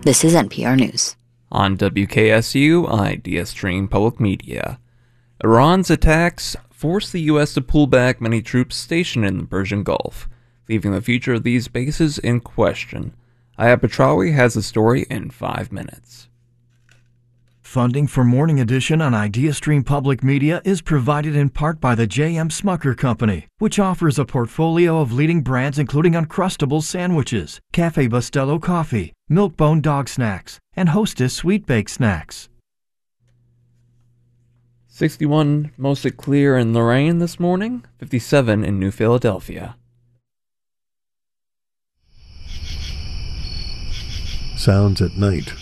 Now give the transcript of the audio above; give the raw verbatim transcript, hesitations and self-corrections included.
This is N P R News. On W K S U, Ideastream Public Media. Iran's attacks forced the U S to pull back many troops stationed in the Persian Gulf, leaving the future of these bases in question. Ayat Petraoui has the story in five minutes. Funding for Morning Edition on Ideastream Public Media is provided in part by the J M. Smucker Company, which offers a portfolio of leading brands including Uncrustables sandwiches, Cafe Bustelo coffee, Milk-Bone dog snacks, and Hostess sweet baked snacks. sixty-one mostly clear in Lorraine this morning, fifty-seven in New Philadelphia. Sounds at night